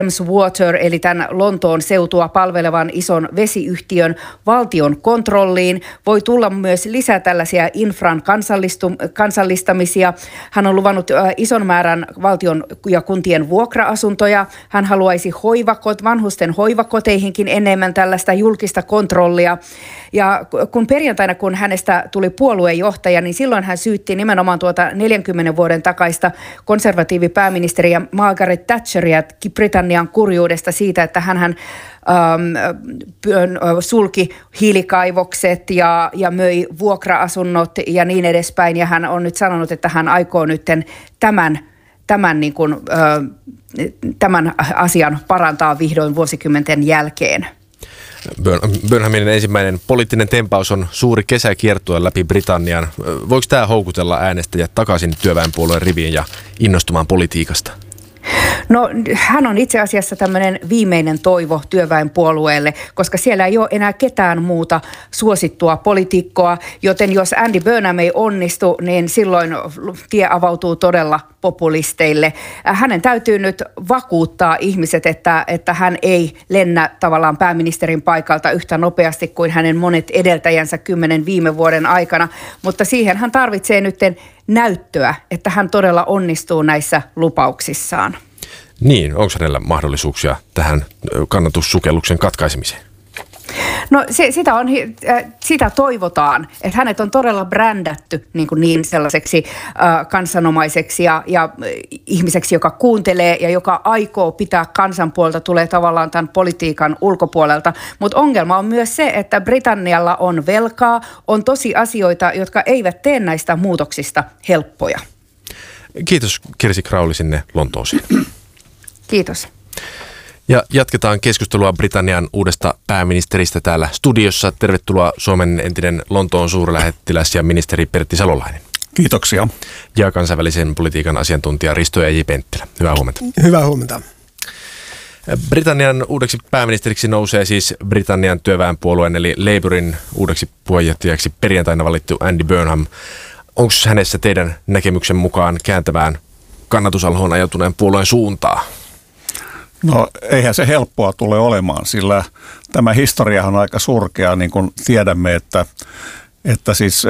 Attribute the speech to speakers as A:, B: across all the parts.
A: Thames Water, eli tämän Lontoon seutua palvelevan ison vesiyhtiön valtion kontrolliin. Voi tulla myös lisää tällaisia infran kansallistamisia. Hän on luvannut ison määrän valtion ja kuntien vuokra-asuntoja. Hän haluaisi vanhusten hoivakoteihinkin enemmän tällaista julkista kontrollia. Ja kun perjantaina, kun hänestä tuli puoluejohtaja, niin silloin hän syytti nimenomaan tuota 40 vuoden takaista konservatiivipääministeriä Margaret Thatcheria Britannian kurjuudesta siitä, että hän sulki hiilikaivokset ja möi vuokra-asunnot ja niin edespäin. Ja hän on nyt sanonut, että hän aikoo nyt tämän asian parantaa vihdoin vuosikymmenten jälkeen.
B: Burnhamin ensimmäinen poliittinen tempaus on suuri kesäkiertue läpi Britannian. Voiko tämä houkutella äänestäjät takaisin työväenpuolueen riviin ja innostumaan politiikasta?
A: No hän on itse asiassa tämmöinen viimeinen toivo työväenpuolueelle, koska siellä ei ole enää ketään muuta suosittua poliitikkoa, joten jos Andy Burnham ei onnistu, niin silloin tie avautuu todella populisteille. Hänen täytyy nyt vakuuttaa ihmiset, että hän ei lennä tavallaan pääministerin paikalta yhtä nopeasti kuin hänen monet edeltäjänsä 10 viime vuoden aikana, mutta siihen hän tarvitsee nyt näyttöä, että hän todella onnistuu näissä lupauksissaan.
B: Niin, onko hänellä mahdollisuuksia tähän kannatussukelluksen katkaisemiseen?
A: No sitä toivotaan, että hänet on todella brändätty niin sellaiseksi kansanomaiseksi ja ihmiseksi, joka kuuntelee ja joka aikoo pitää kansanpuolta, tulee tavallaan tämän politiikan ulkopuolelta. Mutta ongelma on myös se, että Britannialla on velkaa, on tosiasioita, jotka eivät tee näistä muutoksista helppoja.
B: Kiitos Kirsi Crowley sinne Lontooseen.
A: Kiitos.
B: Ja jatketaan keskustelua Britannian uudesta pääministeristä täällä studiossa. Tervetuloa Suomen entinen Lontoon suurlähettiläs ja ministeri Pertti Salolainen.
C: Kiitoksia.
B: Ja kansainvälisen politiikan asiantuntija Risto E.J. Penttilä. Hyvää huomenta.
D: Hyvää huomenta.
B: Britannian uudeksi pääministeriksi nousee siis Britannian työväenpuolueen eli Labourin uudeksi puheenjohtajaksi perjantaina valittu Andy Burnham. Onko hänessä teidän näkemyksen mukaan kääntävään kannatusalhoon ajautuneen puolueen suuntaa?
C: No eihän se helppoa tule olemaan, sillä tämä historiahan on aika surkea, niin kuin tiedämme, että siis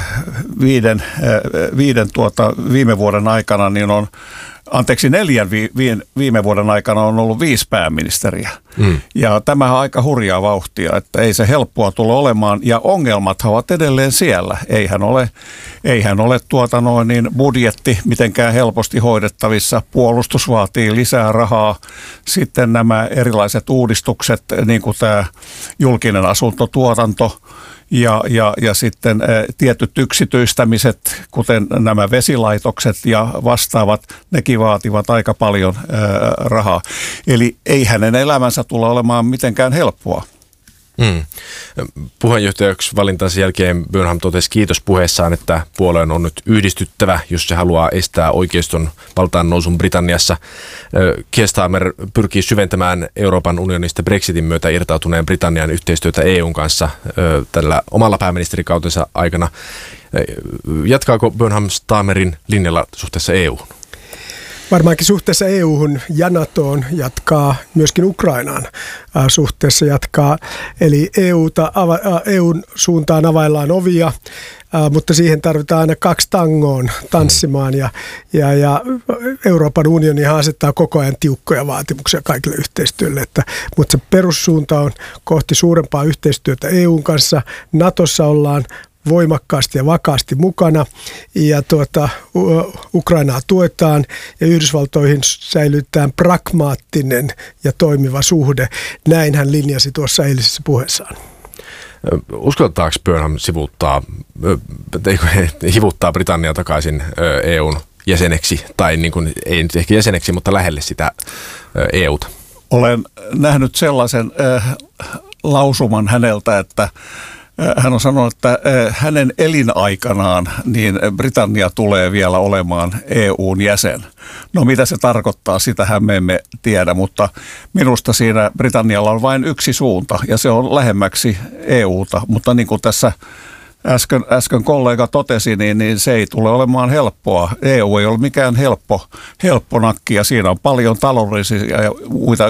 C: viime vuoden aikana niin on, neljän viime vuoden aikana on ollut 5 pääministeriä. Ja tämä on aika hurjaa vauhtia, että ei se helppoa tule olemaan ja ongelmat ovat edelleen siellä. Eihän ole budjetti mitenkään helposti hoidettavissa. Puolustus vaatii lisää rahaa. Sitten nämä erilaiset uudistukset, niin kuin tämä julkinen asuntotuotanto ja sitten tietyt yksityistämiset, kuten nämä vesilaitokset ja vastaavat, nekin vaativat aika paljon rahaa. Eli ei hänen elämänsä tule olemaan mitenkään helppoa.
B: Puheenjohtajaksi valintansa jälkeen Burnham totesi kiitospuheessaan, että puolueen on nyt yhdistyttävä, jos se haluaa estää oikeiston valtaan nousun Britanniassa. Keir Starmer pyrkii syventämään Euroopan unionista Brexitin myötä irtautuneen Britannian yhteistyötä EUn kanssa tällä omalla pääministerikautensa aikana. Jatkaako Burnham Starmerin linjalla suhteessa EU:hun?
D: Varmaankin suhteessa EU-hun ja NATOon jatkaa, myöskin Ukrainaan suhteessa jatkaa. Eli EUn suuntaan availlaan ovia, mutta siihen tarvitaan aina 2 tangoon tanssimaan ja Euroopan unionihan asettaa koko ajan tiukkoja vaatimuksia kaikille yhteistyölle. Mutta se perussuunta on kohti suurempaa yhteistyötä EUn kanssa. NATOssa ollaan voimakkaasti ja vakaasti mukana ja Ukrainaa tuetaan ja Yhdysvaltoihin säilytetään pragmaattinen ja toimiva suhde. Näin hän linjasi tuossa eilisessä puheessaan.
B: Uskaltaako Burnham hivuttaa Britannia takaisin EUn jäseneksi tai niin kuin, ei nyt ehkä jäseneksi, mutta lähelle sitä EUta?
C: Olen nähnyt sellaisen lausuman häneltä, että hän on sanonut, että hänen elinaikanaan niin Britannia tulee vielä olemaan EUn jäsen. No mitä se tarkoittaa, sitähän me emme tiedä, mutta minusta siinä Britannialla on vain yksi suunta ja se on lähemmäksi EUta. Mutta niin kuin tässä äsken kollega totesi, niin se ei tule olemaan helppoa. EU ei ole mikään helppo nakki ja siinä on paljon taloudellisia ja muita